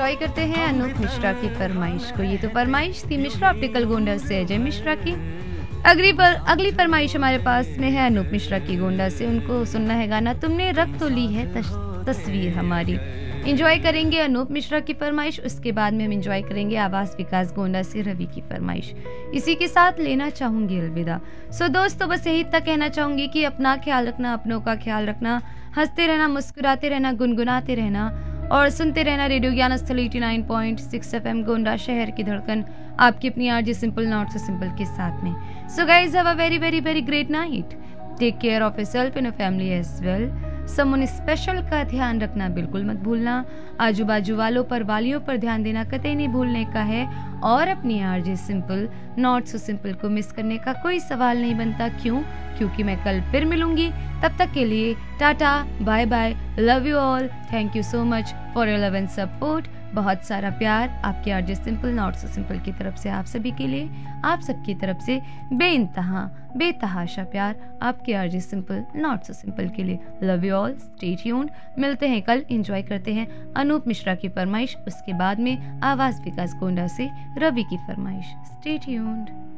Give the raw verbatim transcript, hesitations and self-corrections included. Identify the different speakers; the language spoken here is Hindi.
Speaker 1: एंजॉय करते हैं अनूप मिश्रा की फरमाइश को। ये तो फरमाइश थी मिश्रा ऑप्टिकल गोंडा से अजय मिश्रा की। अगली पर अगली फरमाइश हमारे पास में है अनूप मिश्रा की गोंडा से। उनको सुनना है गाना तुमने रख तो ली है तस, तस्वीर हमारी। इंजॉय करेंगे अनूप मिश्रा की फरमाइश, उसके बाद में हम इंजॉय करेंगे आवाज विकास गोंडा से रवि की फरमाइश। इसी के साथ लेना चाहूंगी अलविदा। सो दोस्तों, बस यही तक कहना चाहूंगी कि अपना ख्याल रखना, अपनों का ख्याल रखना, हंसते रहना, मुस्कुराते रहना, गुनगुनाते रहना और सुनते रहना रेडियो ज्ञान स्थल नवासी पॉइंट छह एफएम गोंडा, शहर की धड़कन, आपकी अपनी RJ simple not so simple के साथ में। So guys, have a very very very great night. Take care of yourself and your family as well. Someone special का ध्यान रखना बिल्कुल मत भूलना। आजू बाजू वालों पर, वालियों पर ध्यान देना कतई नहीं भूलने का है। और अपनी RJ simple not so simple को मिस करने का कोई सवाल नहीं बनता। क्यों? क्योंकि मैं कल फिर मिलूंगी। तब तक के लिए Tata, bye bye, love you all, thank you so much for your love and support. बहुत सारा प्यार आपके RJ simple not so simple की तरफ से, आप सभी के लिए, आप सबकी तरफ से बेइंतहा बेतहाशा प्यार आपके RJ simple not so simple के लिए। Love you all, stay tuned. मिलते हैं कल, एंजॉय करते हैं अनूप मिश्रा की फरमाइश, उसके बाद में आवाज विकास गोंडा से रवि की फरमाइश। Stay tuned.